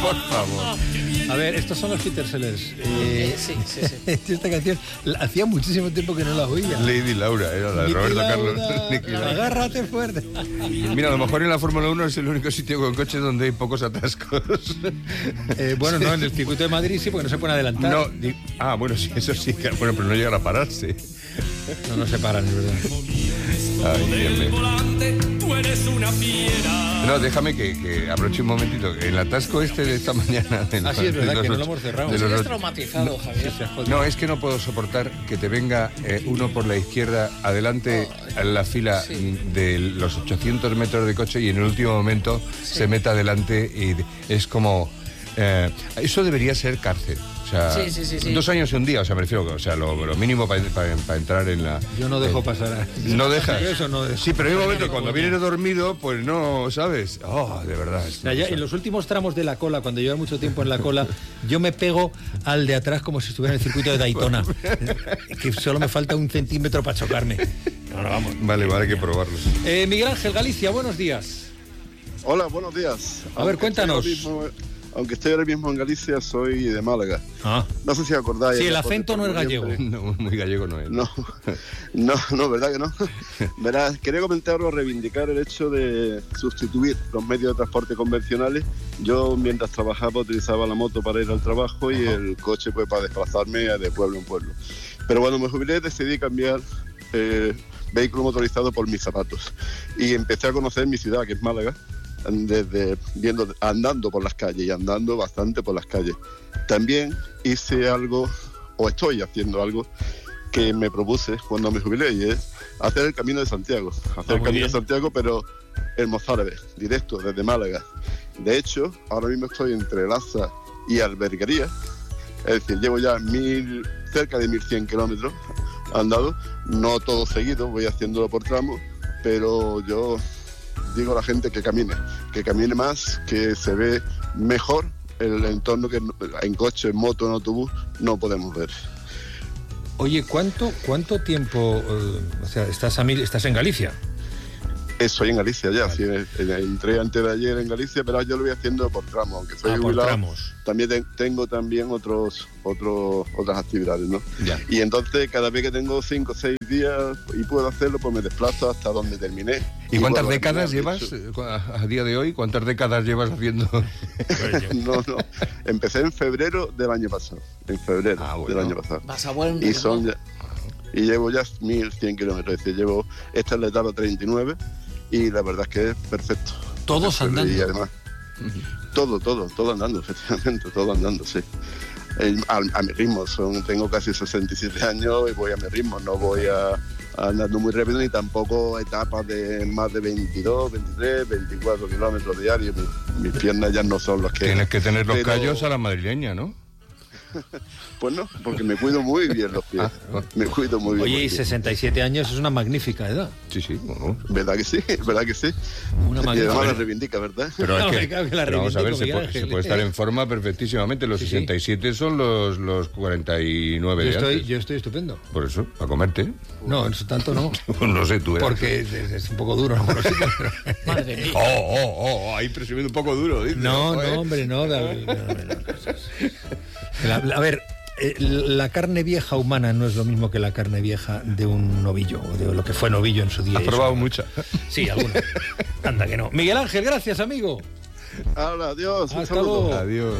Por favor. A ver, estos son los Peter Sellers. Sí. Esta canción hacía muchísimo tiempo que no la oía. Lady Laura, era la de Niki Roberto Lauda, Carlos. Niki Lauda. Agárrate fuerte. Mira, a lo mejor en la Fórmula 1 es el único sitio con coches donde hay pocos atascos. Bueno, no, en el circuito de Madrid sí, porque no se pueden adelantar. No, bueno, sí, eso sí. Bueno, pero no llegan a pararse. No se paran, es verdad. Ay, Dios mío. Tú eres una fiera. No, déjame que aproveche un momentito. El atasco de esta mañana... Sí, es verdad que no lo hemos cerrado. Estás traumatizado, Javier. No, es que no puedo soportar que te venga uno por la izquierda adelante en la fila de los 800 metros de coche y en el último momento se meta adelante y es como... eso debería ser cárcel. O sea, sí. 2 años y un día, o sea, me refiero, o sea, lo mínimo para entrar en la... Yo no dejo pasar. ¿No dejas? Eso no dejo. Sí, pero hay un momento, cuando vienes dormido, pues no, ¿sabes? De verdad. En los últimos tramos de la cola, cuando llevo mucho tiempo en la cola, yo me pego al de atrás como si estuviera en el circuito de Daytona. Que solo me falta 1 centímetro para chocarme. No, vamos. Vale, hay que probarlo. Miguel Ángel Galicia, buenos días. Hola, buenos días. A ver, cuéntanos. Aunque estoy ahora mismo en Galicia, soy de Málaga. No sé si acordáis. Sí, el acento no es gallego. No, muy gallego no es. No, ¿verdad que no? Verás, quería comentar o reivindicar el hecho de sustituir los medios de transporte convencionales. Yo, mientras trabajaba, utilizaba la moto para ir al trabajo y el coche pues para desplazarme de pueblo en pueblo. Pero cuando me jubilé decidí cambiar vehículo motorizado por mis zapatos. Y empecé a conocer mi ciudad, que es Málaga, andando por las calles y andando bastante por las calles. También hice algo, o estoy haciendo algo, que me propuse cuando me jubilé, y es hacer el Camino de Santiago. Hacer el Camino de Santiago, pero el mozárabe, directo, desde Málaga. De hecho, ahora mismo estoy entre Laza y Alberguería, es decir, llevo ya cerca de 1100 kilómetros andado, no todo seguido, voy haciéndolo por tramos, pero yo digo a la gente que camine más, que se ve mejor el entorno que en coche, en moto, en autobús no podemos ver. Oye, ¿cuánto tiempo, estás en Galicia? Soy en Galicia ya, sí, entré antes de ayer en Galicia, pero yo lo voy haciendo por tramos, aunque soy jubilado. También tengo otras actividades, ¿no? Ya. Y entonces cada vez que tengo 5 o 6 días y puedo hacerlo, pues me desplazo hasta donde terminé. ¿Y cuántas décadas llevas a día de hoy? ¿Cuántas décadas llevas haciendo? No, empecé en febrero del año pasado. Del año pasado. Vas a buen ritmo. Y llevo ya 1100 kilómetros, es decir, esta es la etapa 39 y la verdad es que es perfecto. ¿Todos andando? Y además, todo andando, efectivamente, todo andando, sí. A mi ritmo, tengo casi 67 años y voy a mi ritmo, no voy andando muy rápido ni tampoco etapas de más de 22, 23, 24 kilómetros diarios. Mis piernas ya no son los que... Tienes que tener los callos a la madrileña, ¿no? Pues no, porque me cuido muy bien los pies. Me cuido muy bien. Oye, y 67 años es una magnífica edad. Sí, bueno. ¿Verdad que sí? Una y magnífica. además la reivindica, ¿verdad? Pero vamos a ver, se puede estar en forma perfectísimamente. Los 67 son los 49 de antes. Yo estoy estupendo. Por eso, para comerte. No, eso tanto no. No sé, tú eres. Porque es un poco duro, ¿no? Madre mía. Ahí presumiendo un poco duro, dice. No, hombre, no. A ver, la carne vieja humana no es lo mismo que la carne vieja de un novillo, o de lo que fue novillo en su día. ¿Has probado mucha? Sí, alguna. Anda que no. Miguel Ángel, gracias, amigo. Hola, adiós. Hasta luego. Adiós.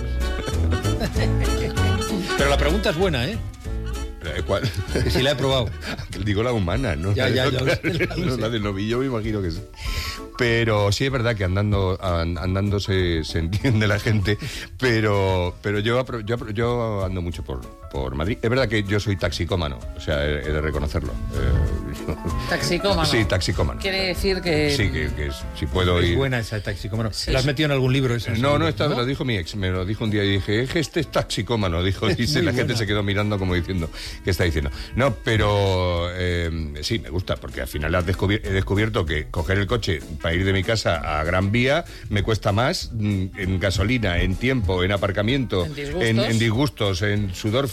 Pero la pregunta es buena, ¿eh? ¿Cuál? Que si la he probado. Digo la humana, ¿no? Ya. La de novillo me imagino que sí. Pero sí es verdad que andando se entiende la gente, pero yo ando mucho por Madrid. Es verdad que yo soy taxicómano, o sea, he de reconocerlo. ¿Taxicómano? Sí, taxicómano. Quiere decir que... Sí, que si puedo ir... Es buena esa de taxicómano. ¿La has metido en algún libro esa? No, esta me lo dijo mi ex, me lo dijo un día y dije, este es taxicómano, dijo, y la gente se quedó mirando como diciendo, ¿qué está diciendo? No, pero sí, me gusta, porque al final he descubierto que coger el coche para ir de mi casa a Gran Vía me cuesta más en gasolina, en tiempo, en aparcamiento, en disgustos, en sudor frío.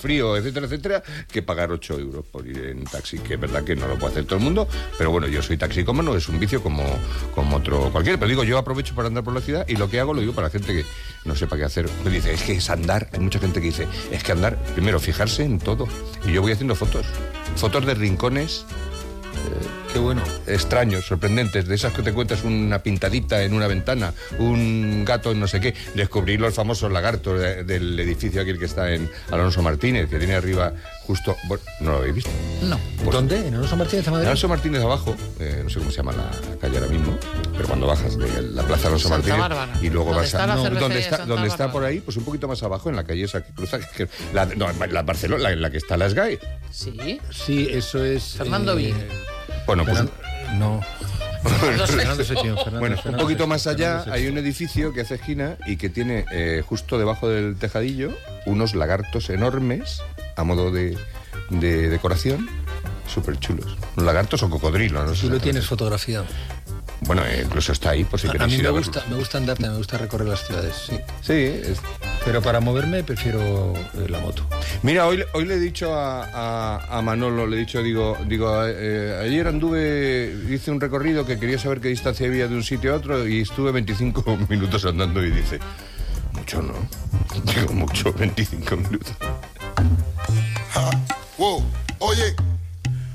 frío, etcétera, etcétera, que pagar 8 euros por ir en taxi, que es verdad que no lo puede hacer todo el mundo, pero bueno, yo soy taxicómano, es un vicio como otro cualquiera, pero digo, yo aprovecho para andar por la ciudad y lo que hago lo digo para la gente que no sepa qué hacer. Me dice, es que es andar, hay mucha gente que dice, es que andar, primero, fijarse en todo, y yo voy haciendo fotos de rincones, qué bueno, extraños, sorprendentes, de esas que te cuentas una pintadita en una ventana, un gato en no sé qué. Descubrí los famosos lagartos del edificio aquel que está en Alonso Martínez, que tiene arriba justo... Bueno, ¿no lo habéis visto? No. Pues, ¿dónde? ¿En Alonso Martínez de Madrid? en Alonso Martínez abajo, no sé cómo se llama la calle ahora mismo, pero cuando bajas de la plaza Alonso Santa Martínez Bárbara. y luego ¿Dónde vas está a... la No, cervecería Santa donde está Bárbara? por ahí, pues un poquito más abajo, en la calle esa que cruza, la Barcelona, la que está la SGAE. Sí. Sí, eso es... Fernando Villa. Bueno, pues... No. Fernando Setién, Bueno, un Fernando poquito más allá Setién. hay un edificio que hace esquina y que tiene justo debajo del tejadillo unos lagartos enormes a modo de decoración, súper chulos. Los lagartos o cocodrilos, no sé. Tú lo tienes fotografiado. Bueno, incluso está ahí por si A queréis mí ir me a verlo. gusta andarte, me gusta recorrer las ciudades, sí. Sí, Pero para moverme prefiero la moto. Mira, hoy le he dicho a Manolo, le he dicho, digo, ayer hice un recorrido que quería saber qué distancia había de un sitio a otro y estuve 25 minutos andando y dice, mucho no, digo mucho, 25 minutos. Wow, oye,